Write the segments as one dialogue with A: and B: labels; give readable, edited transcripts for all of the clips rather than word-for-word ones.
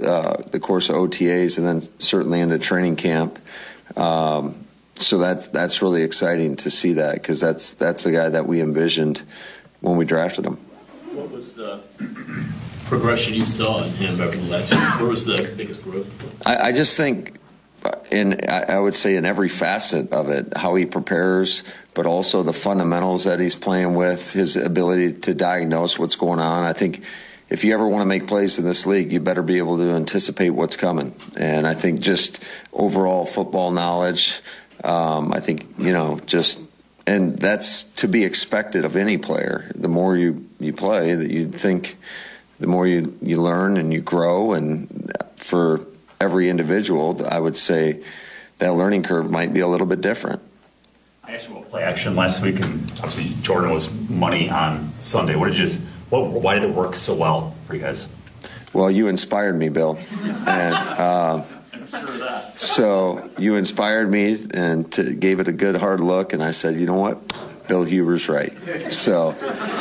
A: the course of OTAs and then certainly into training camp. So that's really exciting to see that, because that's the guy that we envisioned when we drafted him.
B: What was the progression you saw in him over the last year? Where was the biggest growth?
A: I just think, I would say in every facet of it, how he prepares, but also the fundamentals that he's playing with, his ability to diagnose what's going on. I think if you ever want to make plays in this league, you better be able to anticipate what's coming. And I think just overall football knowledge, I think, and that's to be expected of any player. The more you play, that you think, the more you learn and you grow. And for every individual, I would say that learning curve might be a little bit different.
C: I asked you about play action last week, and obviously Jordan was money on Sunday. Why did it work so well for you guys?
A: Well, you inspired me, Bill. And so you inspired me and gave it a good hard look, and I said, you know what? Bill Huber's right. So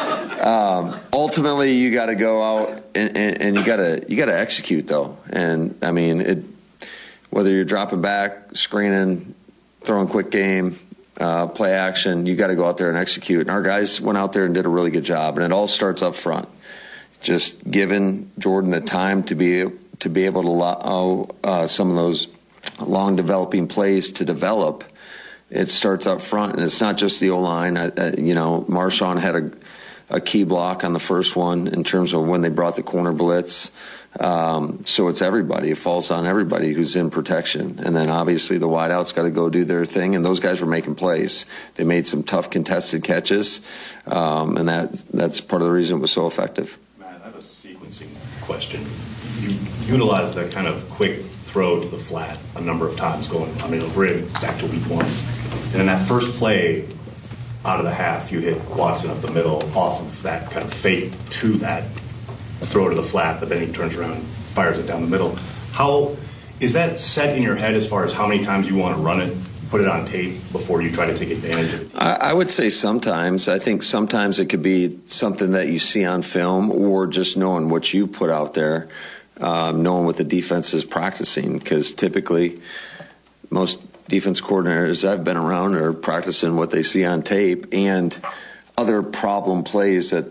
A: ultimately, you got to go out and you got to execute, though. And I mean, whether you're dropping back, screening, throwing quick game, play action, you got to go out there and execute. And our guys went out there and did a really good job. And it all starts up front. Just giving Jordan the time to be able to allow some of those long developing plays to develop. It starts up front, and it's not just the O-line. Marshawn had a key block on the first one in terms of when they brought the corner blitz. So it's everybody. It falls on everybody who's in protection. And then obviously the wideouts got to go do their thing, and those guys were making plays. They made some tough contested catches, and that's part of the reason it was so effective.
D: Matt, I have a sequencing question. You utilized that kind of quick throw to the flat a number of times rim back to week one. And in that first play out of the half, you hit Watson up the middle off of that kind of fake to that throw to the flat, but then he turns around and fires it down the middle. How is that set in your head as far as how many times you want to run it, put it on tape before you try to take advantage of it?
A: I would say sometimes. I think sometimes it could be something that you see on film, or just knowing what you put out there, knowing what the defense is practicing, because typically most defense coordinators I've been around are practicing what they see on tape and other problem plays that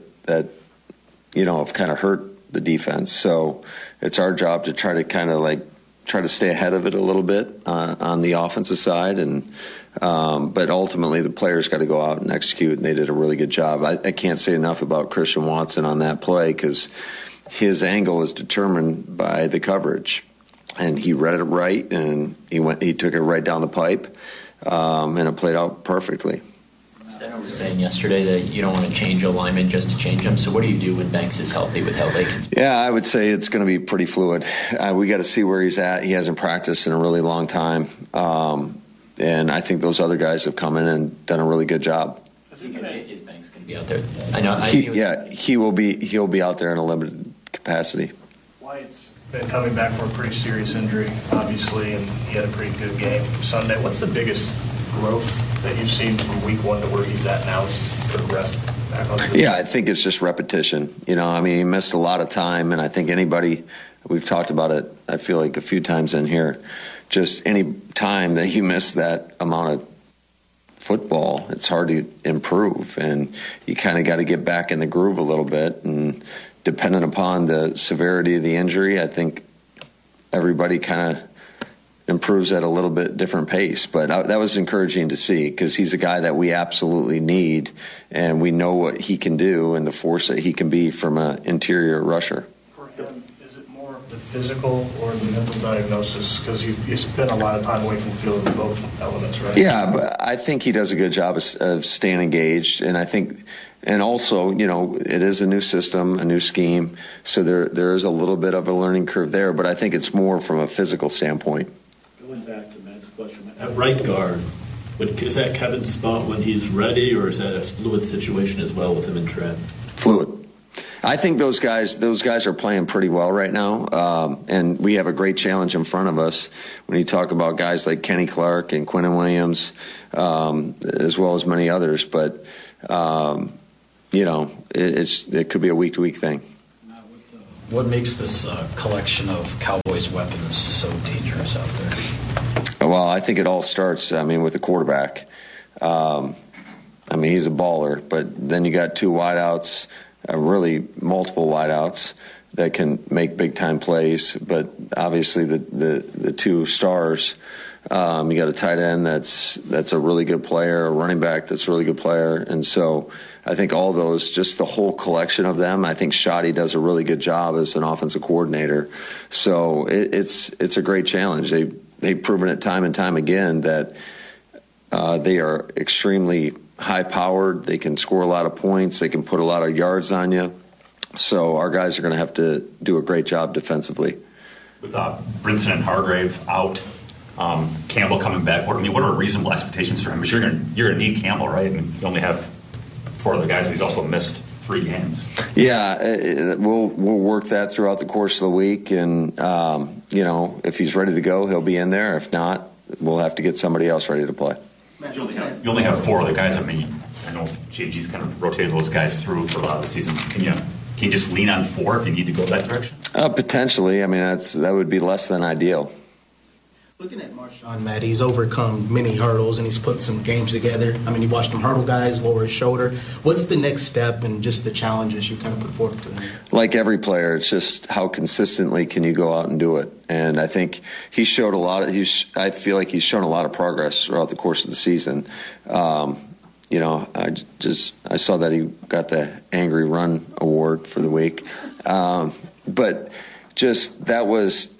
A: have kind of hurt the defense. So it's our job to try to stay ahead of it a little bit on the offensive side, but ultimately the players got to go out and execute, and they did a really good job. I can't say enough about Christian Watson on that play, because his angle is determined by the coverage, and he read it right, and he took it right down the pipe, and it played out perfectly.
E: Steno was saying yesterday that you don't want to change a lineman just to change them. So what do you do when Banks is healthy with how they can?
A: Yeah, I would say it's going to be pretty fluid. We got to see where he's at. He hasn't practiced in a really long time, and I think those other guys have come in and done a really good job.
E: Is Banks going to be out there? I know.
A: He will be. He'll be out there in a limited capacity.
F: White's been coming back from a pretty serious injury, obviously, and he had a pretty good game Sunday. What's the biggest growth that you've seen from week one to where he's at now? Has he progressed back on the
A: Yeah, I think it's just repetition. He missed a lot of time, and I think we've talked about it, I feel like a few times in here, just any time that you miss that amount of football, it's hard to improve, and you kind of got to get back in the groove a little bit, and depending upon the severity of the injury, I think everybody kind of improves at a little bit different pace. But that was encouraging to see, because he's a guy that we absolutely need, and we know what he can do and the force that he can be from an interior rusher.
F: For him, is it more the physical or the mental diagnosis? Because you spend a lot of time away from the field with both elements, right?
A: Yeah, but I think he does a good job of staying engaged, and I think, and also, it is a new system, a new scheme, so there is a little bit of a learning curve there, but I think it's more from a physical standpoint.
B: Going back to Matt's question, at right guard, is that Kevin's spot when he's ready, or is that a fluid situation as well with him in Trent?
A: Fluid. I think those guys are playing pretty well right now, and we have a great challenge in front of us when you talk about guys like Kenny Clark and Quinnen Williams, as well as many others. But it could be a week-to-week thing.
G: What makes this collection of Cowboys weapons so dangerous out there?
A: Well, I think it all starts, with the quarterback. He's a baller, but then you got two wideouts, really multiple wideouts that can make big-time plays. But obviously the two stars, you got a tight end that's a really good player, a running back that's a really good player. And so I think all those, just the whole collection of them, I think Shoddy does a really good job as an offensive coordinator. So it's a great challenge. They've proven it time and time again that they are extremely high-powered. They can score a lot of points. They can put a lot of yards on you. So our guys are going to have to do a great job defensively.
C: With Brinson and Hargrave out, Campbell coming back, what are reasonable expectations for him? Because you're going to need Campbell, right? And you only have 4 other guys, but he's also missed 3 games.
A: Yeah, we'll work that throughout the course of the week. And, if he's ready to go, he'll be in there. If not, we'll have to get somebody else ready to play.
C: You only have 4 other guys. I know JG's kind of rotated those guys through for a lot of the season. Can you just lean on 4 if you need to go that direction?
A: Potentially. That would be less than ideal.
H: Looking at Marshawn, Matt, he's overcome many hurdles and he's put some games together. You watched him hurdle guys, lower his shoulder. What's the next step and just the challenges you kind of put forth for him? Like every player, it's just how consistently can you go out and do it. And I think he showed I feel like he's shown a lot of progress throughout the course of the season. I saw that he got the Angry Run Award for the week. But just that was,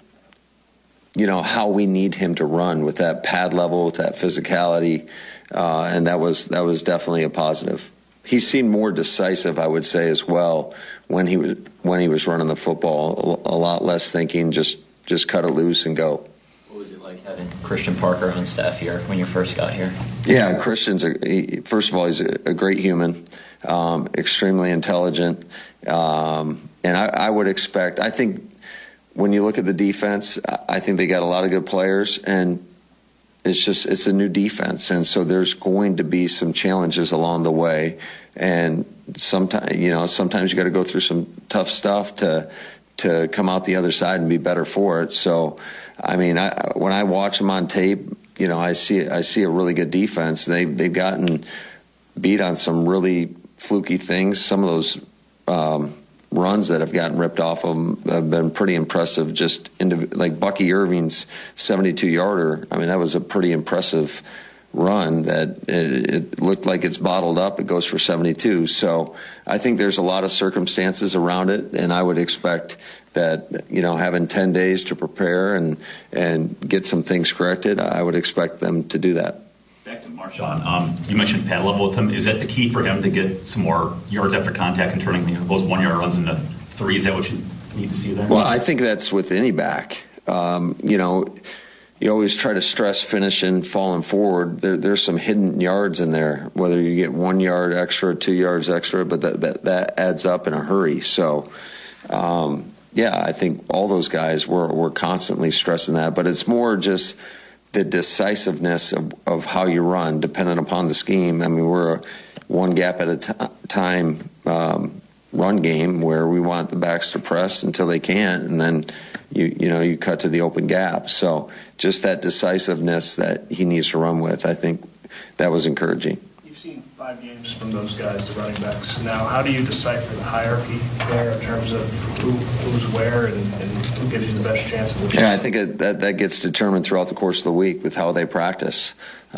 H: how we need him to run with that pad level, with that physicality. And that was definitely a positive. He seemed more decisive, I would say, as well when he was running the football. A lot less thinking, just cut it loose and go.
E: What was it like having Christian Parker on staff here when you first got here?
A: Yeah, Christian's first of all, he's a great human, extremely intelligent, and I would expect. I think when you look at the defense, I think they got a lot of good players, and it's a new defense, and so there's going to be some challenges along the way, and sometimes you got to go through some tough stuff to come out the other side and be better for it. So, when I watch them on tape, I see a really good defense. They've gotten beat on some really fluky things. Some of those runs that have gotten ripped off of them have been pretty impressive. Just like Bucky Irving's 72-yarder. That was a pretty impressive run that it looked like it's bottled up. It goes for 72. So I think there's a lot of circumstances around it, and I would expect that, having 10 days to prepare and get some things corrected, I would expect them to do that.
C: Back to Marshawn, you mentioned pad level with him. Is that the key for him to get some more yards after contact and turning those 1-yard runs into 3? Is that what you need to see there?
A: Well, I think that's with any back. You always try to stress finishing, falling forward. There's some hidden yards in there, whether you get 1 yard extra, 2 yards extra, but that adds up in a hurry. So, I think all those guys were constantly stressing that. But it's more just the decisiveness of how you run, dependent upon the scheme. We're a one gap at a time run game where we want the backs to press until they can't, and then you cut to the open gap. So just that decisiveness that he needs to run with, I think that was encouraging.
F: You've seen 5 games from those guys, the running backs. Now, how do you decipher the hierarchy there in terms of who's where and who gives you the best chance of winning?
A: Yeah, I think that gets determined throughout the course of the week with how they practice.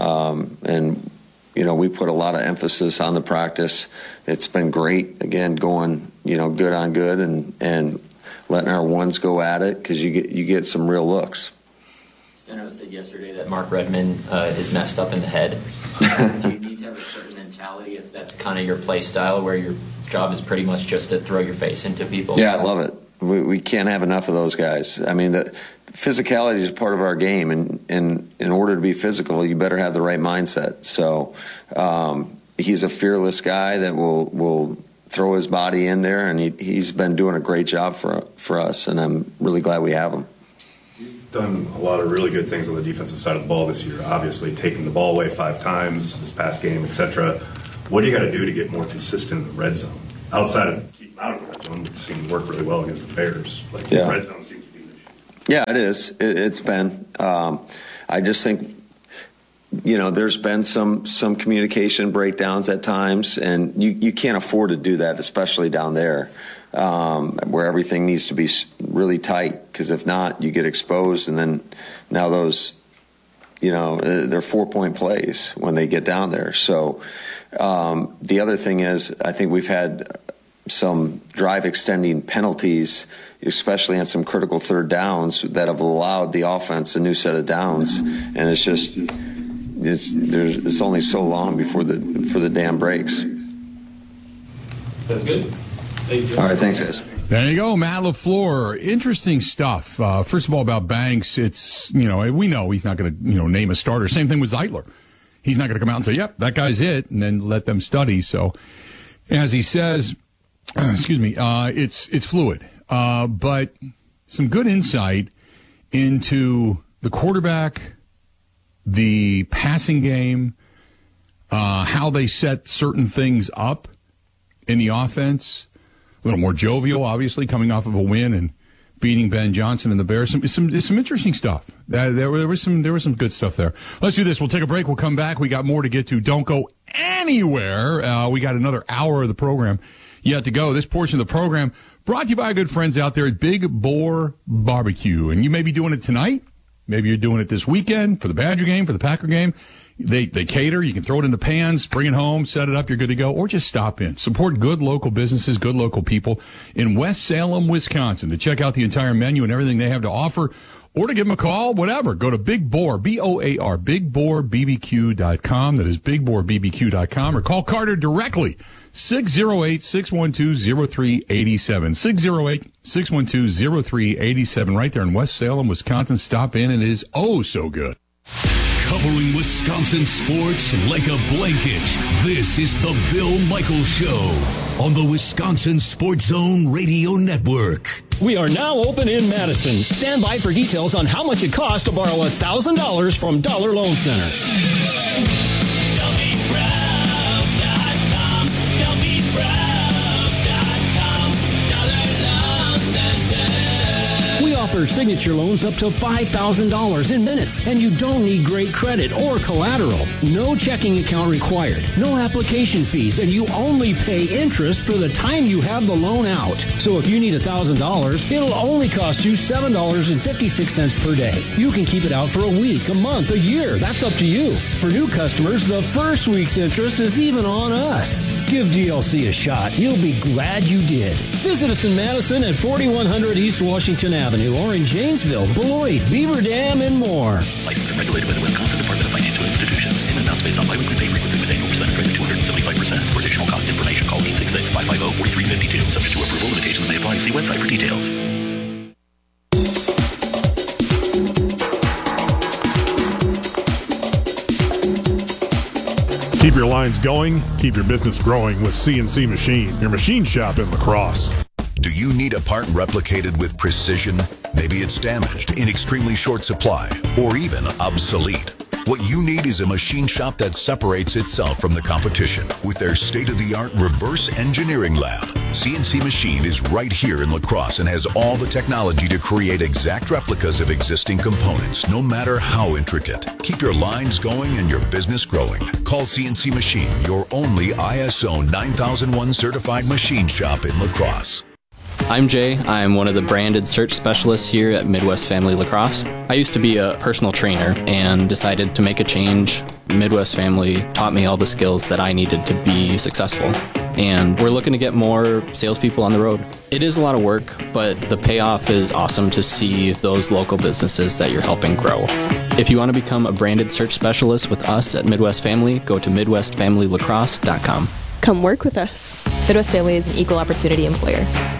A: We put a lot of emphasis on the practice. It's been great, again, going, good on good and letting our ones go at it because you get some real looks.
E: Steno said yesterday that Mark Redmond is messed up in the head. Do you need to have a certain mentality if that's kind of your play style where your job is pretty much just to throw your face into people?
A: Yeah, I love it. We can't have enough of those guys. The physicality is part of our game, and in order to be physical, you better have the right mindset. So he's a fearless guy that will throw his body in there, and he's been doing a great job for us, and I'm really glad we have him.
D: You've done a lot of really good things on the defensive side of the ball this year, obviously taking the ball away 5 times this past game, etc. What do you got to do to get more consistent in the red zone outside of keeping out of the red zone, which seemed to work really well against the Bears. Like,
A: Yeah.
D: the red zone seems to be an issue.
A: Yeah, it is. It's been. I just think, there's been some communication breakdowns at times, and you can't afford to do that, especially down there, where everything needs to be really tight. Because if not, you get exposed, and then now those, they're 4-point plays when they get down there. So the other thing is, I think we've had some drive extending penalties, especially on some critical third downs, that have allowed the offense a new set of downs, and it's just it's only so long before the dam breaks.
B: That's good. Thank you.
A: All right, thanks, guys.
I: There you go, Matt LaFleur. Interesting stuff. First of all, about Banks, it's, we know he's not going to, name a starter. Same thing with Zeitler. He's not going to come out and say, yep, that guy's it, and then let them study. So, as he says, it's fluid. But some good insight into the quarterback, the passing game, how they set certain things up in the offense. A little more jovial, obviously, coming off of a win and beating Ben Johnson and the Bears. Some interesting stuff. There was some good stuff there. Let's do this. We'll take a break. We'll come back. We got more to get to. Don't go anywhere. We got another hour of the program yet to go. This portion of the program brought to you by our good friends out there at Big Boar Barbecue. And you may be doing it tonight. Maybe you're doing it this weekend for the Badger game, for the Packer game. They cater. You can throw it in the pans, bring it home, set it up. You're good to go. Or just stop in. Support good local businesses, good local people in West Salem, Wisconsin. To check out the entire menu and everything they have to offer, or to give them a call, whatever. Go to Big Boar, B-O-A-R, BigBoarBBQ.com. That is BigBoarBBQ.com. Or call Carter directly, 608-612-0387. 608-612-0387. Right there in West Salem, Wisconsin. Stop in. It is oh so good.
J: Covering Wisconsin sports like a blanket. This is the Bill Michaels Show on the Wisconsin Sports Zone Radio Network.
K: We are now open in Madison. Stand by for details on how much it costs to borrow $1,000 from Dollar Loan Center. Offer signature loans up to $5,000 in minutes, and you don't need great credit or collateral. No checking account required, no application fees, and you only pay interest for the time you have the loan out. So if you need $1,000, it'll only cost you $7.56 per day. You can keep it out for a week, a month, a year. That's up to you. For new customers, the first week's interest is even on us. Give DLC a shot. You'll be glad you did. Visit us in Madison at 4100 East Washington Avenue, or in Janesville, Beloit, Beaver Dam, and more.
J: Licensed and regulated by the Wisconsin Department of Financial Institutions. In amounts based on biweekly pay frequency with annual percentage rate of 275%. For additional cost information, call 866-550-4352. Subject to approval, limitations may apply. See website for details.
L: Keep your lines going, keep your business growing with CNC Machine, your machine shop in La Crosse.
J: Do you need a part replicated with precision? Maybe it's damaged, in extremely short supply, or even obsolete. What you need is a machine shop that separates itself from the competition with their state-of-the-art reverse engineering lab. CNC Machine is right here in La Crosse and has all the technology to create exact replicas of existing components, no matter how intricate. Keep your lines going and your business growing. Call CNC Machine, your only ISO 9001 certified machine shop in La Crosse.
M: I'm Jay. I'm one of the branded search specialists here at Midwest Family Lacrosse. I used to be a personal trainer and decided to make a change. Midwest Family taught me all the skills that I needed to be successful. And we're looking to get more salespeople on the road. It is a lot of work, but the payoff is awesome to see those local businesses that you're helping grow. If you want to become a branded search specialist with us at Midwest Family, go to MidwestFamilyLacrosse.com.
N: Come work with us. Midwest Family is an equal opportunity employer.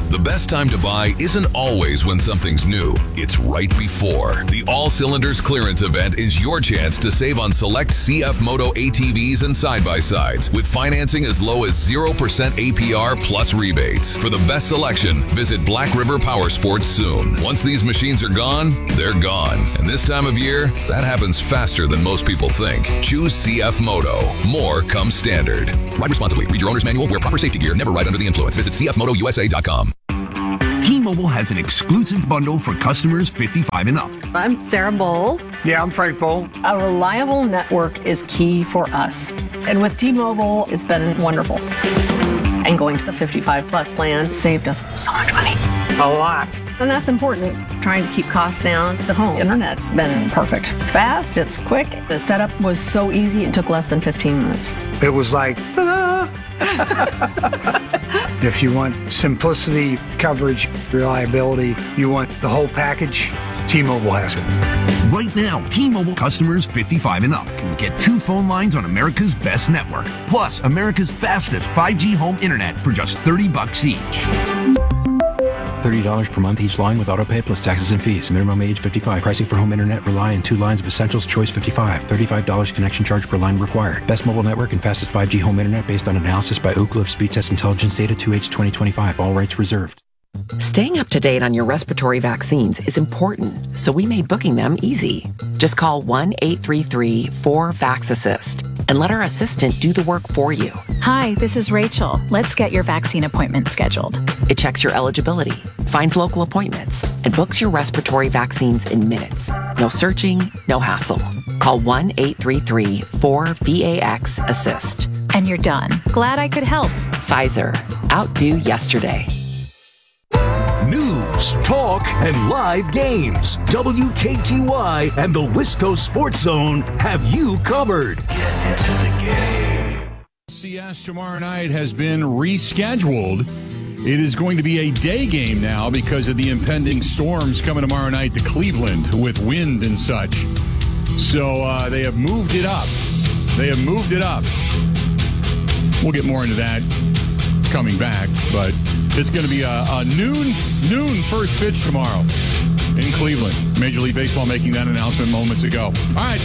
J: The best time to buy isn't always when something's new. It's right before. The All Cylinders Clearance Event is your chance to save on select CF Moto ATVs and side-by-sides with financing as low as 0% APR plus rebates. For the best selection, visit Black River Power Sports soon. Once these machines are gone, they're gone. And this time of year, that happens faster than most people think. Choose CF Moto. More comes standard. Ride responsibly. Read your owner's manual. Wear proper safety gear. Never ride under the influence. Visit cfmotousa.com.
N: T-Mobile has an exclusive bundle for customers 55 and up.
O: I'm Sarah Bowl.
N: Yeah, I'm Frank Bowl.
O: A reliable network is key for us. And with T-Mobile, it's been wonderful. And going to the 55 plus plan saved us so much money.
N: A lot.
O: And that's important. Trying to keep costs down. The home internet's been perfect. It's fast, it's quick. The setup was so easy, it took less than 15 minutes.
N: It was like, ta-da! If you want simplicity, coverage, reliability, you want the whole package, T-Mobile has it. Right now, T-Mobile customers 55 and up can get 2 phone lines on America's best network, plus America's fastest 5G home internet for just $30 each.
P: $30 per month each line with autopay plus taxes and fees. Minimum age 55. Pricing for home internet rely on 2 lines of Essentials Choice 55. $35 connection charge per line required. Best mobile network and fastest 5G home internet based on analysis by Ookla of Speed Test Intelligence data 2H 2025. All rights reserved.
Q: Staying up to date on your respiratory vaccines is important, so we made booking them easy. Just call 1-833-4VAX-ASSIST and let our assistant do the work for you.
R: Hi, this is Rachel. Let's get your vaccine appointment scheduled.
Q: It checks your eligibility, finds local appointments, and books your respiratory vaccines in minutes. No searching, no hassle. Call 1-833-4VAX-ASSIST.
R: And you're done. Glad I could help.
Q: Pfizer. Outdo yesterday.
S: News, talk, and live games. WKTY and the Wisco Sports Zone have you covered. Get into the game.
I: CS tomorrow night has been rescheduled. It is going to be a day game now because of the impending storms coming tomorrow night to Cleveland with wind and such. So they have moved it up. We'll get more into that coming back, but it's going to be a noon first pitch tomorrow in Cleveland. Major League Baseball making that announcement moments ago. All right.